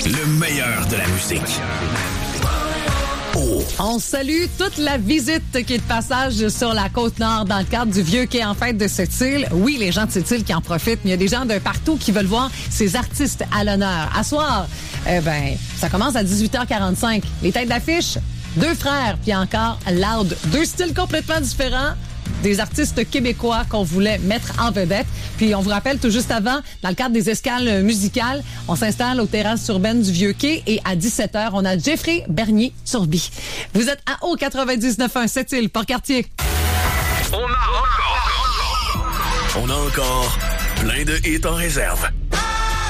Le meilleur de la musique. Oh. On salue toute la visite qui est de passage sur la Côte-Nord dans le cadre du Vieux Quai en fête de Sept-Îles. Oui, les gens de Sept-Îles qui en profitent, mais il y a des gens de partout qui veulent voir ces artistes à l'honneur. À soir, ça commence à 18h45. Les têtes d'affiche, deux frères, puis encore Loud. Deux styles complètement différents. Des artistes québécois qu'on voulait mettre en vedette. Puis on vous rappelle tout juste avant, dans le cadre des escales musicales, on s'installe aux terrasses urbaines du Vieux-Quai et à 17h, on a Jeffrey Bernier-Turby. Vous êtes à haut 99.1 Sept-Îles, Port-Cartier. On a encore plein de hits en réserve.